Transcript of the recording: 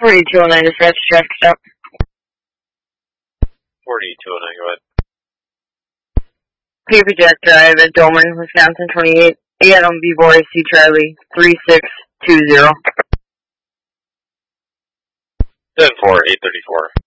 4209 dispatch, traffic stop. 4209, go ahead. Paper Jet Drive at Dolman, Wisconsin, 28. Adam B. Boy, C. Charlie, 3620. 74834.